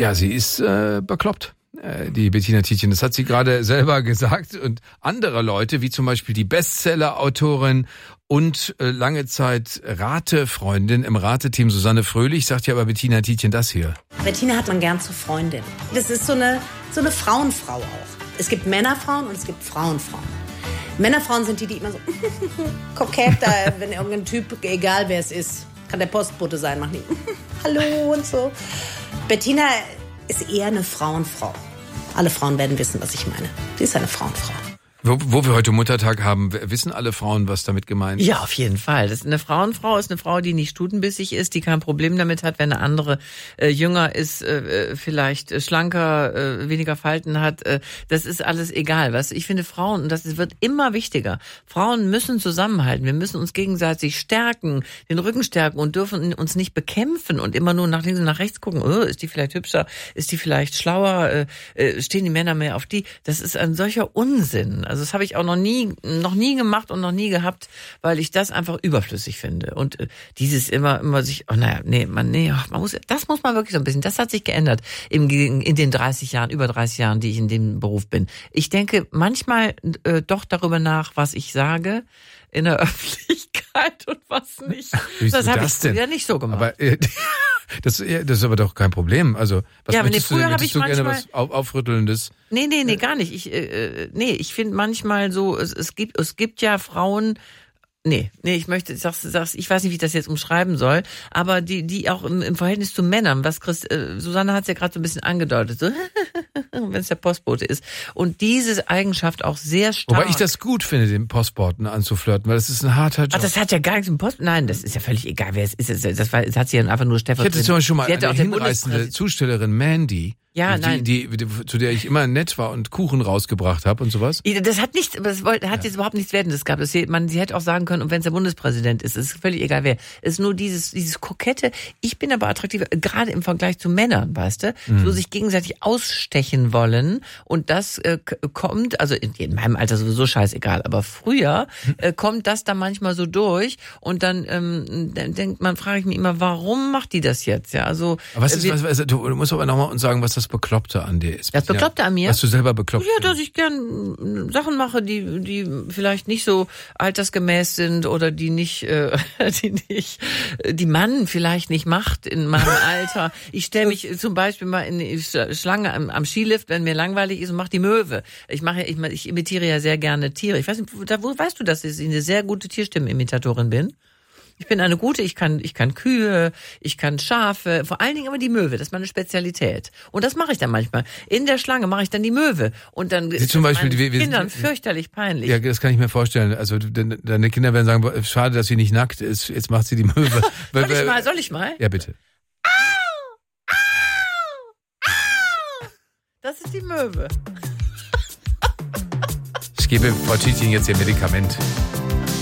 Ja, sie ist bekloppt. Die Bettina Tietjen, das hat sie gerade selber gesagt. Und andere Leute, wie zum Beispiel die Bestseller-Autorin und lange Zeit Ratefreundin im Rateteam Susanne Fröhlich, sagt ja aber Bettina Tietjen das hier. Bettina hat man gern zur Freundin. Das ist so eine Frauenfrau auch. Es gibt Männerfrauen und es gibt Frauenfrauen. Männerfrauen sind die immer so kokett, wenn irgendein Typ, egal wer es ist, kann der Postbote sein, macht nicht hallo und so. Bettina ist eher eine Frauenfrau. Alle Frauen werden wissen, was ich meine. Sie ist eine Frauenfrau. Wo wir heute Muttertag haben, wissen alle Frauen, was damit gemeint ist? Ja, auf jeden Fall. Das ist eine Frauenfrau, ist eine Frau, die nicht stutenbissig ist, die kein Problem damit hat, wenn eine andere jünger ist, vielleicht schlanker, weniger Falten hat. Das ist alles egal. Was ich finde, Frauen, und das wird immer wichtiger, Frauen müssen zusammenhalten. Wir müssen uns gegenseitig stärken, den Rücken stärken und dürfen uns nicht bekämpfen und immer nur nach links und nach rechts gucken. Ist die vielleicht hübscher? Ist die vielleicht schlauer? Stehen die Männer mehr auf die? Das ist ein solcher Unsinn. Also das habe ich auch noch nie gemacht und noch nie gehabt, weil ich das einfach überflüssig finde. Und dieses immer sich, das muss man wirklich so ein bisschen, das hat sich geändert in den 30 Jahren, über 30 Jahren, die ich in dem Beruf bin. Ich denke manchmal doch darüber nach, was ich sage in der Öffentlichkeit und was nicht. Das habe ich früher nicht so gemacht. Aber das ist aber doch kein Problem. Also was möchtest du denn? Möchtest du gerne was Aufrüttelndes? Nee, gar nicht. Ich finde manchmal so, es gibt ja Frauen. Ich weiß nicht, wie ich das jetzt umschreiben soll, aber die auch im Verhältnis zu Männern, Susanne hat es ja gerade so ein bisschen angedeutet, so, wenn es der Postbote ist. Und diese Eigenschaft auch sehr stark. Wobei ich das gut finde, den Postboten anzuflirten, weil das ist ein harter Job. Ach, das hat ja gar nichts mit Postboten. Nein, das ist ja völlig egal, wer es ist. Das hat sie ja einfach nur Stefan. Ich hatte zum Beispiel schon mal eine hinreißende Zustellerin, Mandy. Ja, die, zu der ich immer nett war und Kuchen rausgebracht habe und sowas. Das hat nichts, hat jetzt überhaupt nichts Wertendes gehabt. Sie hätte auch sagen können, und wenn es der Bundespräsident ist völlig egal wer. Es ist nur dieses Kokette. Ich bin aber attraktiv, gerade im Vergleich zu Männern, weißt du, so sich gegenseitig ausstechen wollen. Und das kommt, also in meinem Alter sowieso scheißegal, aber früher kommt das dann manchmal so durch und dann frage ich mich immer, warum macht die das jetzt? Ja, also. Aber du musst aber nochmal uns sagen, was das Bekloppte an dir ist. Das Bekloppte an mir? Was du selber bekloppt Ja, dass ich gern Sachen mache, die vielleicht nicht so altersgemäß sind oder die Mann vielleicht nicht macht in meinem Alter. Ich stelle mich zum Beispiel mal in die Schlange am Skilift, wenn mir langweilig ist und mache die Möwe. Ich imitiere ja sehr gerne Tiere. Ich weiß nicht, wo weißt du, dass ich eine sehr gute Tierstimmenimmitatorin bin? Ich bin eine gute, ich kann Kühe, ich kann Schafe, vor allen Dingen aber die Möwe, das ist meine Spezialität. Und das mache ich dann manchmal. In der Schlange mache ich dann die Möwe. Und dann ist zum Beispiel meinen Kindern fürchterlich peinlich. Ja, das kann ich mir vorstellen. Also deine Kinder werden sagen, schade, dass sie nicht nackt ist, jetzt macht sie die Möwe. Soll ich mal? Ja, bitte. Au! Das ist die Möwe. Ich gebe Frau Tietjen jetzt ihr Medikament.